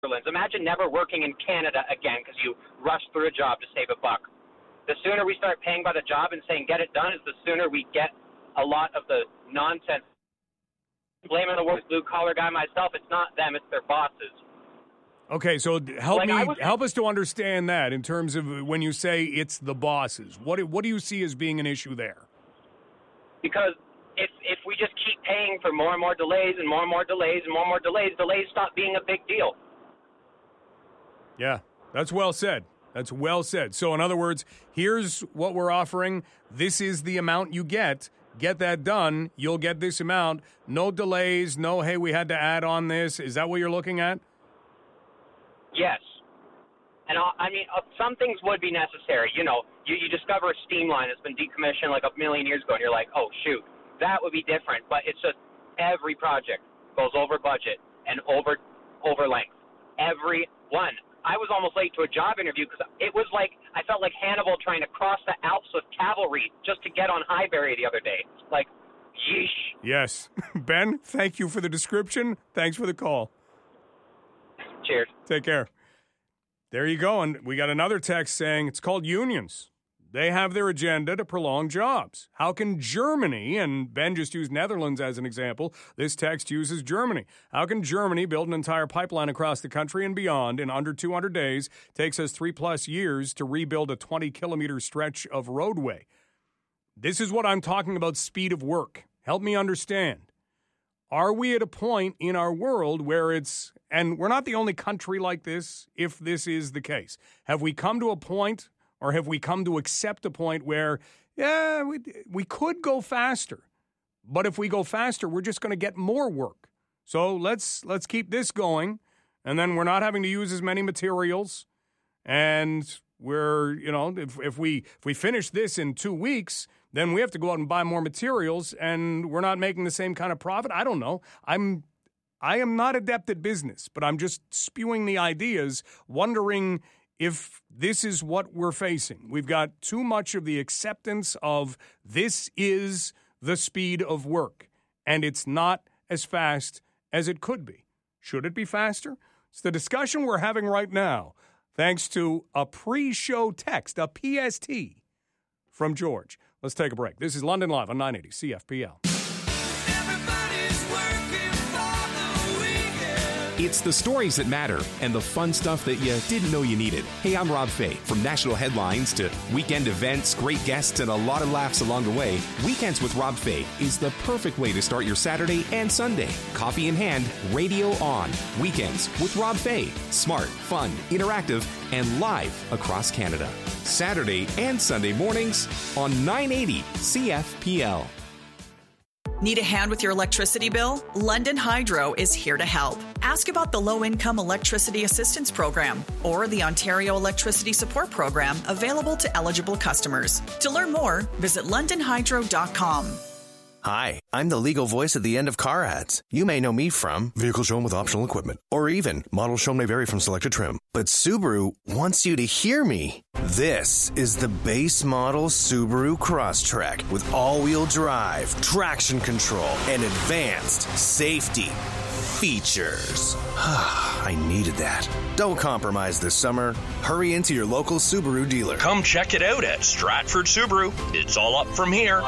Netherlands. Imagine never working in Canada again because you rushed through a job to save a buck. The sooner we start paying by the job and saying get it done is the sooner we get a lot of the nonsense. Blaming the worst blue-collar guy myself, it's not them, it's their bosses. Okay, so help us to understand that in terms of when you say it's the bosses. What do you see as being an issue there? Because if we just keep paying for more and more delays and more and more delays and more and more delays, delays stop being a big deal. Yeah, that's well said. That's well said. So, in other words, here's what we're offering. This is the amount you get. Get that done. You'll get this amount. No delays. No, hey, we had to add on this. Is that what you're looking at? Yes. And some things would be necessary. You know, you discover a steam line that's been decommissioned like a million years ago, and you're like, oh, shoot, that would be different. But it's just every project goes over budget and over length. Every one. I was almost late to a job interview because it was like I felt like Hannibal trying to cross the Alps with cavalry just to get on Highbury the other day. Like, yeesh. Yes. Ben, thank you for the description. Thanks for the call. Cheers. Take care. There you go. And we got another text saying it's called unions. They have their agenda to prolong jobs. How can Germany, and Ben just used Netherlands as an example, this text uses Germany. How can Germany build an entire pipeline across the country and beyond in under 200 days? Takes us 3+ years to rebuild a 20-kilometer stretch of roadway. This is what I'm talking about, speed of work. Help me understand. Are we at a point in our world where it's, and we're not the only country like this, if this is the case. Have we come to a point, or have we come to accept a point where, yeah, we could go faster, but if we go faster, we're just going to get more work. So let's keep this going, and then we're not having to use as many materials, and we're, you know, if we finish this in 2 weeks, then we have to go out and buy more materials, and we're not making the same kind of profit. I don't know. I am not adept at business, but I'm just spewing the ideas, wondering if this is what we're facing. We've got too much of the acceptance of this is the speed of work, and it's not as fast as it could be. Should it be faster? It's the discussion we're having right now, thanks to a pre-show text, a PST from George. Let's take a break. This is London Live on 980 CFPL. It's the stories that matter and the fun stuff that you didn't know you needed. Hey, I'm Rob Fay. From national headlines to weekend events, great guests, and a lot of laughs along the way, Weekends with Rob Fay is the perfect way to start your Saturday and Sunday. Coffee in hand, radio on. Weekends with Rob Fay. Smart, fun, interactive, and live across Canada. Saturday and Sunday mornings on 980 CFPL. Need a hand with your electricity bill? London Hydro is here to help. Ask about the Low-Income Electricity Assistance Program or the Ontario Electricity Support Program available to eligible customers. To learn more, visit londonhydro.com. Hi, I'm the legal voice at the end of car ads. You may know me from vehicle shown with optional equipment, or even models shown may vary from selected trim. But Subaru wants you to hear me. This is the base model Subaru Crosstrek with all-wheel drive, traction control, and advanced safety features. I needed that. Don't compromise this summer. Hurry into your local Subaru dealer. Come check it out at Stratford Subaru. It's all up from here.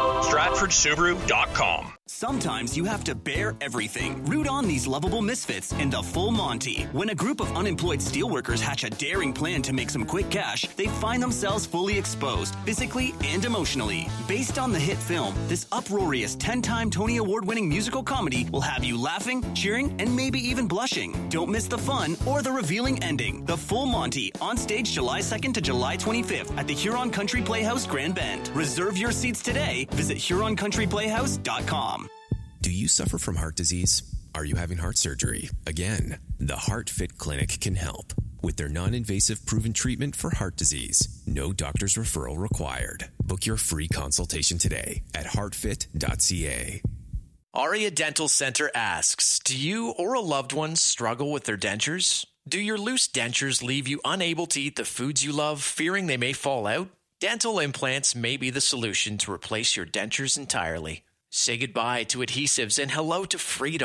StratfordSubaru.com. Sometimes you have to bear everything. Root on these lovable misfits in the Full Monty. When a group of unemployed steelworkers hatch a daring plan to make some quick cash, they find themselves fully exposed, physically and emotionally. Based on the hit film, this uproarious 10-time Tony Award-winning musical comedy will have you laughing, cheering, and maybe even blushing. Don't miss the fun or the revealing ending. The Full Monty, on stage July 2nd to July 25th at the Huron Country Playhouse, Grand Bend. Reserve your seats today. Visit HuronCountryPlayhouse.com. Do you suffer from heart disease? Are you having heart surgery? Again, the HeartFit Clinic can help. With their non-invasive proven treatment for heart disease, no doctor's referral required. Book your free consultation today at heartfit.ca. Aria Dental Center asks, do you or a loved one struggle with their dentures? Do your loose dentures leave you unable to eat the foods you love, fearing they may fall out? Dental implants may be the solution to replace your dentures entirely. Say goodbye to adhesives and hello to freedom.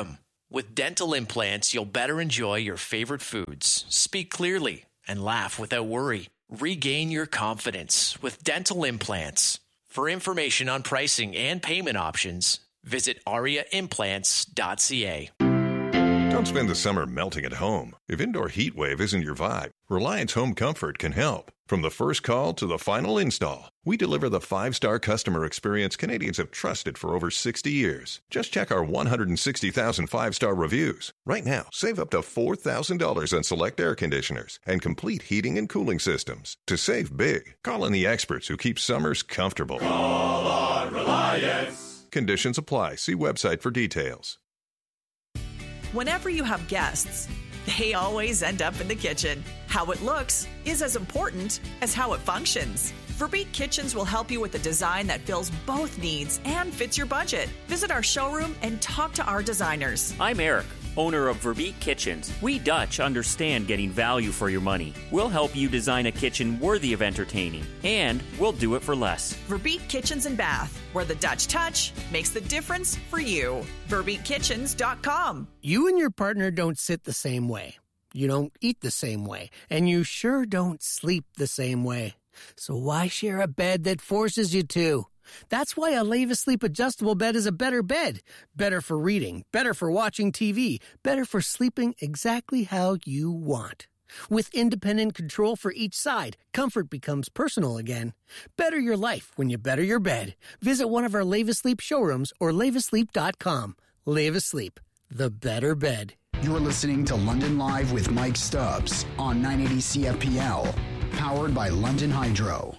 With dental implants, you'll better enjoy your favorite foods, speak clearly, and laugh without worry. Regain your confidence with dental implants. For information on pricing and payment options, visit ariaimplants.ca. Don't spend the summer melting at home. If indoor heat wave isn't your vibe, Reliance Home Comfort can help. From the first call to the final install, we deliver the 5-star customer experience Canadians have trusted for over 60 years. Just check our 160,000 5-star reviews. Right now, save up to $4,000 on select air conditioners and complete heating and cooling systems. To save big, call on the experts who keep summers comfortable. Call on Reliance. Conditions apply. See website for details. Whenever you have guests, they always end up in the kitchen. How it looks is as important as how it functions. Verbeek Kitchens will help you with a design that fills both needs and fits your budget. Visit our showroom and talk to our designers. I'm Eric, owner of Verbeek Kitchens. We Dutch understand getting value for your money. We'll help you design a kitchen worthy of entertaining, and we'll do it for less. Verbeek Kitchens and Bath, where the Dutch touch makes the difference for you. VerbeekKitchens.com. You and your partner don't sit the same way. You don't eat the same way. And you sure don't sleep the same way. So why share a bed that forces you to? That's why a Leva Sleep adjustable bed is a better bed. Better for reading, better for watching TV, better for sleeping exactly how you want. With independent control for each side, comfort becomes personal again. Better your life when you better your bed. Visit one of our Leva Sleep showrooms or levasleep.com. Leva Sleep, the better bed. You're listening to London Live with Mike Stubbs on 980 CFPL, powered by London Hydro.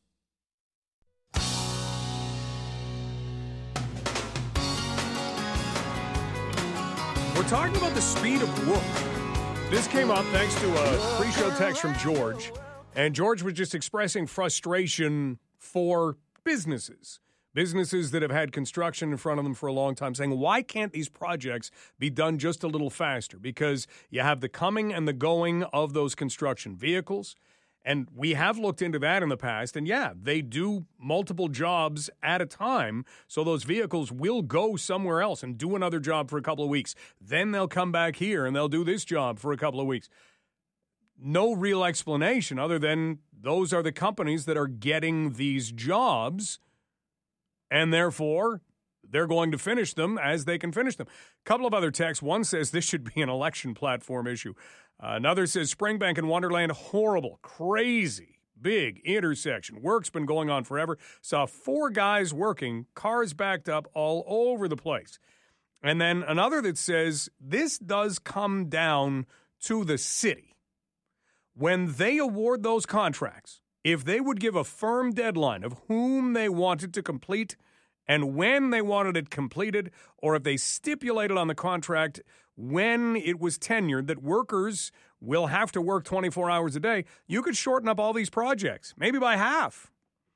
We're talking about the speed of work. This came up thanks to a pre-show text from George, and George was just expressing frustration for businesses that have had construction in front of them for a long time, saying, why can't these projects be done just a little faster? Because you have the coming and the going of those construction vehicles, and we have looked into that in the past, and yeah, they do multiple jobs at a time, so those vehicles will go somewhere else and do another job for a couple of weeks. Then they'll come back here and they'll do this job for a couple of weeks. No real explanation other than those are the companies that are getting these jobs, and therefore they're going to finish them as they can finish them. A couple of other texts. One says this should be an election platform issue. Another says Springbank and Wonderland, horrible, crazy, big intersection. Work's been going on forever. Saw 4 guys working, cars backed up all over the place. And then another that says this does come down to the city. When they award those contracts, if they would give a firm deadline of whom they wanted to complete and when they wanted it completed, or if they stipulated on the contract when it was tenured that workers will have to work 24 hours a day, you could shorten up all these projects, maybe by half.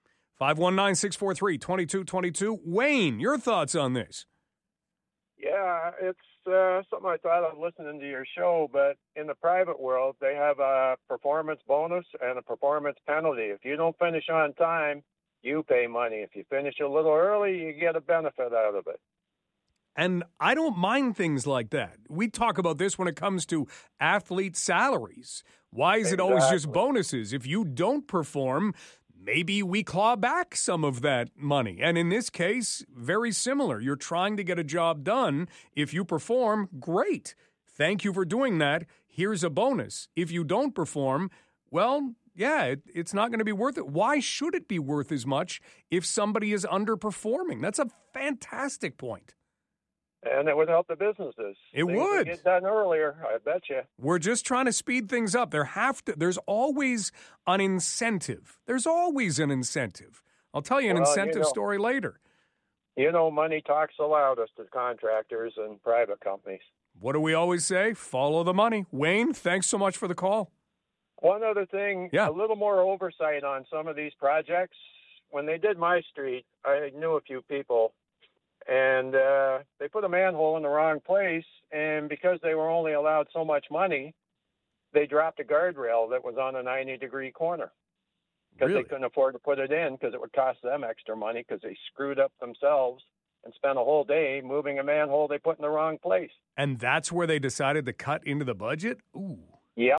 519-643-2222. Wayne, your thoughts on this? Yeah, it's something I thought of listening to your show, but in the private world, they have a performance bonus and a performance penalty. If you don't finish on time, you pay money. If you finish a little early, you get a benefit out of it. And I don't mind things like that. We talk about this when it comes to athlete salaries. Why is it always just bonuses? If you don't perform, maybe we claw back some of that money. And in this case, very similar. You're trying to get a job done. If you perform, great. Thank you for doing that. Here's a bonus. If you don't perform, well, yeah, it's not going to be worth it. Why should it be worth as much if somebody is underperforming? That's a fantastic point. And it would help the businesses. It would get done earlier, I bet you. We're just trying to speed things up. There's always an incentive. There's always an incentive. I'll tell you an incentive story later. You know, money talks the loudest to contractors and private companies. What do we always say? Follow the money. Wayne, thanks so much for the call. One other thing, a little more oversight on some of these projects. When they did my street, I knew a few people, and they put a manhole in the wrong place, and because they were only allowed so much money, they dropped a guardrail that was on a 90-degree corner because they couldn't afford to put it in because it would cost them extra money because they screwed up themselves and spent a whole day moving a manhole they put in the wrong place. And that's where they decided to cut into the budget? Ooh. Yeah.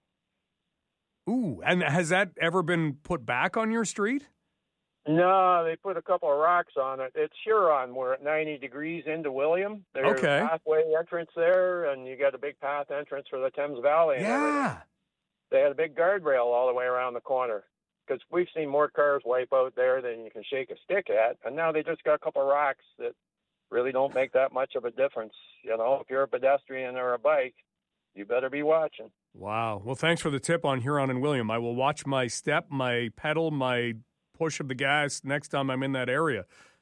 Ooh, and has that ever been put back on your street? No, they put a couple of rocks on it. It's Huron. We're at 90 degrees into William. There's a pathway entrance there, and you got a big path entrance for the Thames Valley. Yeah. They had a big guardrail all the way around the corner, because we've seen more cars wipe out there than you can shake a stick at. And now they just got a couple of rocks that really don't make that much of a difference. You know, if you're a pedestrian or a bike, you better be watching. Wow. Well, thanks for the tip on Huron and William. I will watch my step, my pedal, my push of the gas next time I'm in that area.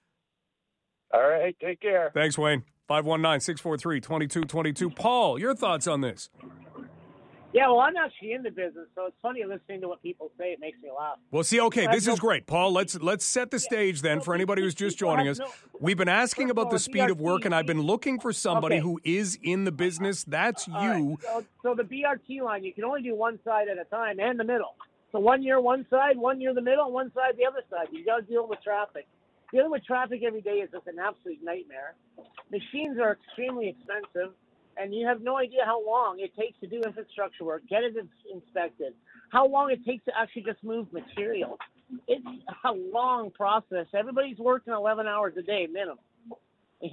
All right. Take care. Thanks, Wayne. 519-643-2222. Paul, your thoughts on this? Yeah, well, I'm actually in the business, so it's funny listening to what people say. It makes me laugh. Well, see, okay, this is great. Paul, let's set the stage then for anybody who's just joining us. We've been asking about the speed of work, and I've been looking for somebody who is in the business. That's you. Right. So the BRT line, you can only do one side at a time and the middle. So 1 year one side, 1 year the middle, and one side the other side. You got to deal with traffic. Dealing with traffic every day is just an absolute nightmare. Machines are extremely expensive. And you have no idea how long it takes to do infrastructure work, get it inspected, how long it takes to actually just move material. It's a long process. Everybody's working 11 hours a day minimum. It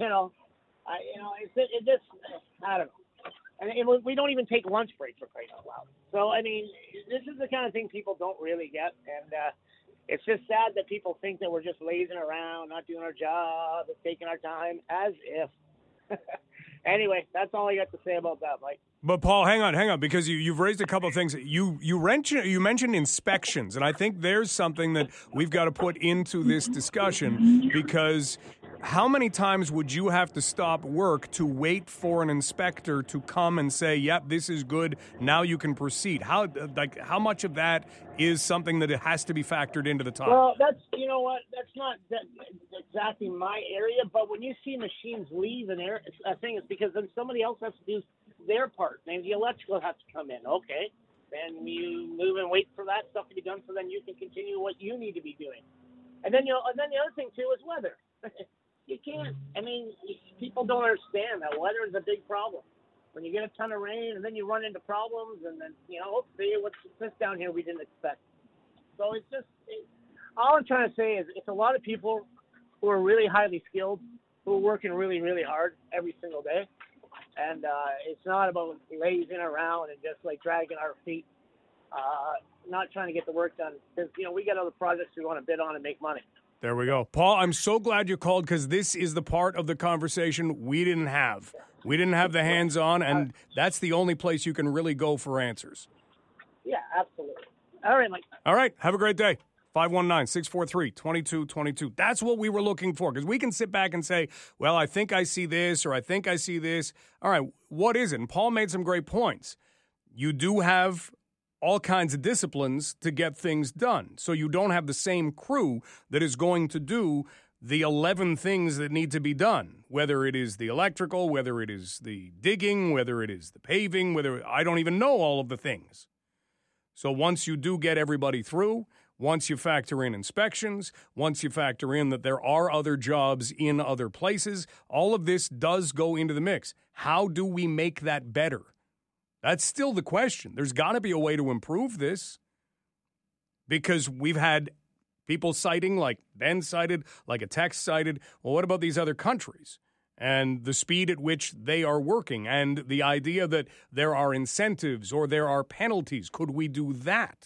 just, I don't know. And we don't even take lunch breaks for crying out loud. So, I mean, this is the kind of thing people don't really get. And it's just sad that people think that we're just lazing around, not doing our job, taking our time, as if. Anyway, that's all I got to say about that, Mike. But Paul, hang on, because you've raised a couple of things. You mentioned inspections, and I think there's something that we've got to put into this discussion, because how many times would you have to stop work to wait for an inspector to come and say, yep, this is good, now you can proceed? How much of that is something that it has to be factored into the time? Well, that's not exactly my area, but when you see machines leave a thing, it's because then somebody else has to do their part. Maybe the electrical has to come in. Okay. Then you move and wait for that stuff to be done, so then you can continue what you need to be doing. And then the other thing too is weather. You can't. I mean, people don't understand that weather is a big problem. When you get a ton of rain and then you run into problems, and then what's this down here we didn't expect. So it's just all I'm trying to say is it's a lot of people who are really highly skilled, who are working really, really hard every single day. And it's not about lazing around and just like dragging our feet, not trying to get the work done. Because, we got other projects we want to bid on and make money. There we go. Paul, I'm so glad you called, because this is the part of the conversation we didn't have. We didn't have the hands-on, and that's the only place you can really go for answers. Yeah, absolutely. All right, Mike. All right. Have a great day. 519-643-2222. That's what we were looking for, because we can sit back and say, well, I think I see this, or I think I see this. All right, what is it? And Paul made some great points. You do have all kinds of disciplines to get things done. So you don't have the same crew that is going to do the 11 things that need to be done, whether it is the electrical, whether it is the digging, whether it is the paving, I don't even know all of the things. So once you do get everybody through, once you factor in inspections, once you factor in that there are other jobs in other places, all of this does go into the mix. How do we make that better? That's still the question. There's got to be a way to improve this, because we've had people citing, like Ben cited, like a text cited, well, what about these other countries and the speed at which they are working, and the idea that there are incentives or there are penalties? Could we do that?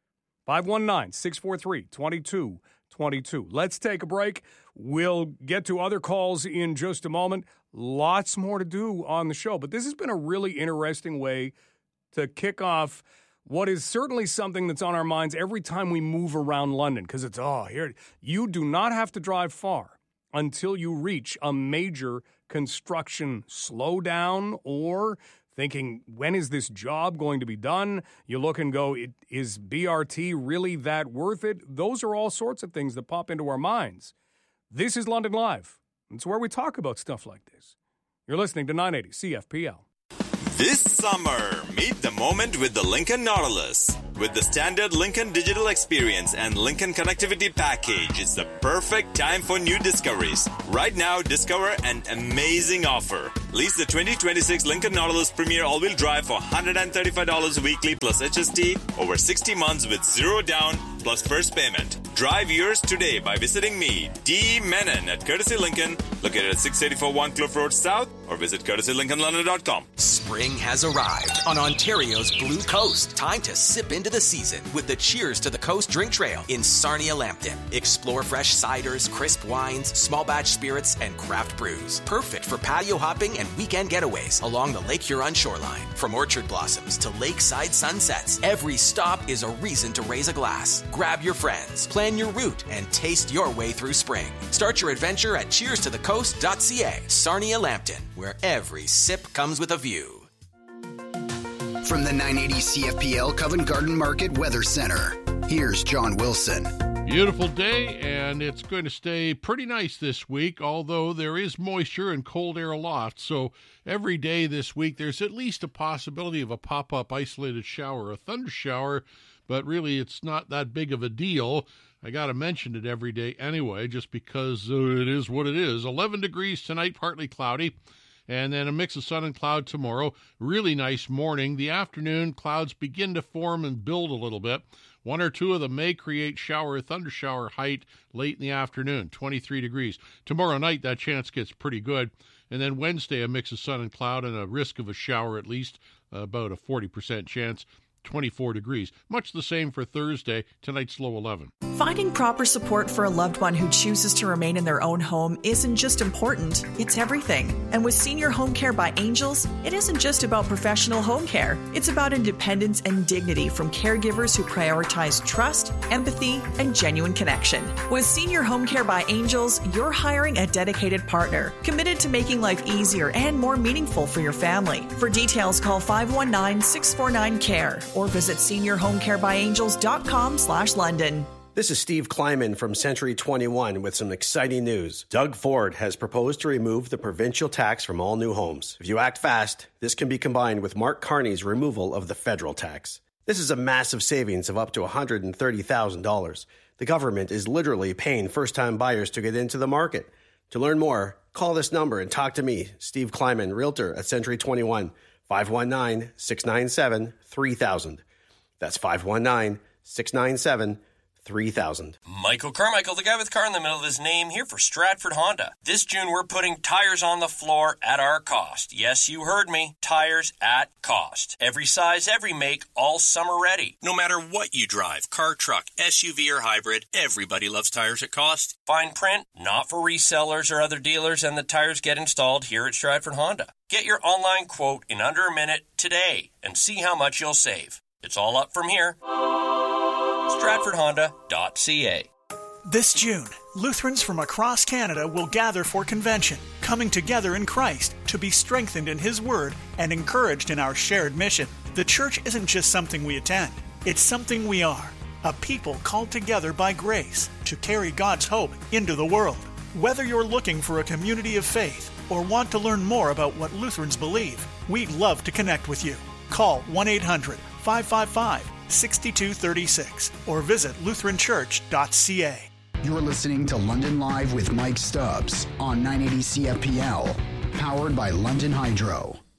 519-643-2222. Let's take a break. We'll get to other calls in just a moment. Lots more to do on the show, but this has been a really interesting way to kick off what is certainly something that's on our minds every time we move around London, because it's, here. You do not have to drive far until you reach a major construction slowdown, or thinking, when is this job going to be done? You look and go, is BRT really that worth it? Those are all sorts of things that pop into our minds. This is London Live. It's where we talk about stuff like this. You're listening to 980 CFPL. This summer, meet the moment with the Lincoln Nautilus. With the standard Lincoln Digital Experience and Lincoln Connectivity Package, it's the perfect time for new discoveries. Right now, discover an amazing offer. Lease the 2026 Lincoln Nautilus Premier All-Wheel Drive for $135 weekly plus HST over 60 months with zero down plus first payment. Drive yours today by visiting me, D. Menon, at Courtesy Lincoln, located at 684 One Cliff Road South, or visit courtesylincolnlondon.com. Spring has arrived on Ontario's Blue Coast. Time to sip into the season with the Cheers to the Coast Drink Trail in Sarnia, Lambton. Explore fresh ciders, crisp wines, small batch spirits, and craft brews. Perfect for patio hopping and weekend getaways along the Lake Huron shoreline. From orchard blossoms to lakeside sunsets, every stop is a reason to raise a glass. Grab your friends, plan your route, and taste your way through spring. Start your adventure at cheerstothecoast.ca. Sarnia, Lambton, where every sip comes with a view. From the 980 CFPL Covent Garden Market Weather Center, here's John Wilson. Beautiful day, and it's going to stay pretty nice this week, although there is moisture and cold air aloft. So every day this week, there's at least a possibility of a pop-up isolated shower, a thunder shower, but really it's not that big of a deal. I got to mention it every day anyway, just because it is what it is. 11 degrees tonight, partly cloudy, and then a mix of sun and cloud tomorrow. Really nice morning. The afternoon, clouds begin to form and build a little bit. One or two of them may create shower, thunder shower height late in the afternoon, 23 degrees. Tomorrow night, that chance gets pretty good. And then Wednesday, a mix of sun and cloud and a risk of a shower at least, about a 40% chance. 24 degrees. Much the same for Thursday. Tonight's low 11. Finding proper support for a loved one who chooses to remain in their own home isn't just important, it's everything. And with Senior Home Care by Angels, it isn't just about professional home care. It's about independence and dignity from caregivers who prioritize trust, empathy, and genuine connection. With Senior Home Care by Angels, you're hiring a dedicated partner, committed to making life easier and more meaningful for your family. For details, call 519-649-CARE or visit seniorhomecarebyangels.com/London. This is Steve Kleiman from Century 21 with some exciting news. Doug Ford has proposed to remove the provincial tax from all new homes. If you act fast, this can be combined with Mark Carney's removal of the federal tax. This is a massive savings of up to $130,000. The government is literally paying first-time buyers to get into the market. To learn more, call this number and talk to me, Steve Kleiman, Realtor at Century 21, 519-697-3000. That's 519-697-3000. Michael Carmichael, the guy with car in the middle of his name, here for Stratford Honda. This June, we're putting tires on the floor at our cost. Yes, you heard me. Tires at cost. Every size, every make, all summer ready. No matter what you drive, car, truck, SUV, or hybrid, everybody loves tires at cost. Fine print, not for resellers or other dealers, and the tires get installed here at Stratford Honda. Get your online quote in under a minute today and see how much you'll save. It's all up from here. StratfordHonda.ca. This June, Lutherans from across Canada will gather for convention, coming together in Christ to be strengthened in His Word and encouraged in our shared mission. The church isn't just something we attend, it's something we are. A people called together by grace to carry God's hope into the world. Whether you're looking for a community of faith or want to learn more about what Lutherans believe, we'd love to connect with you. Call 1-800-555-6236 or visit lutheranchurch.ca. You're listening to London Live with Mike Stubbs on 980 CFPL, powered by London Hydro.